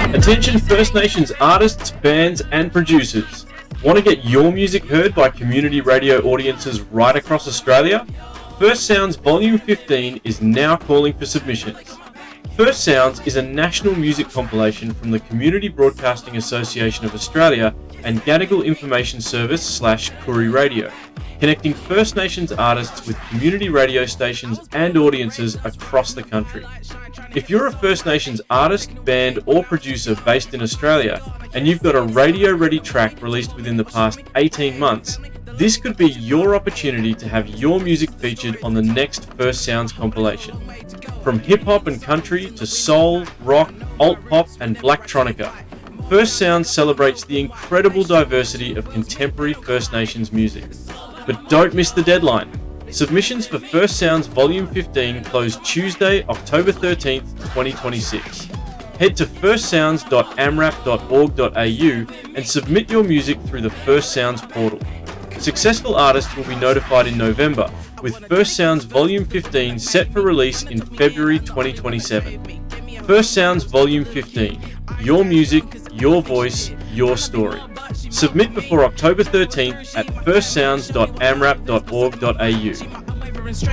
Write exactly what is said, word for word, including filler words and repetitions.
Attention First Nations artists, bands and producers. Want to get your music heard by community radio audiences right across Australia? First Sounds Volume fifteen is now calling for submissions. First Sounds is a national music compilation from the Community Broadcasting Association of Australia and Gadigal Information Service slash Koori Radio, connecting First Nations artists with community radio stations and audiences across the country. If you're a First Nations artist, band or producer based in Australia and you've got a radio-ready track released within the past eighteen months, this could be your opportunity to have your music featured on the next First Sounds compilation. From hip-hop and country to soul, rock, alt-pop and blacktronica, First Sounds celebrates the incredible diversity of contemporary First Nations music. But don't miss the deadline. Submissions for First Sounds Volume fifteen close Tuesday, October thirteenth, twenty twenty-six. Head to first sounds dot amrap dot org dot a u and submit your music through the First Sounds portal. Successful artists will be notified in November, with First Sounds Volume fifteen set for release in February twenty twenty-seven. First Sounds Volume fifteen. Your music, your voice, your story. Submit before October thirteenth at first sounds dot amrap dot org dot a u.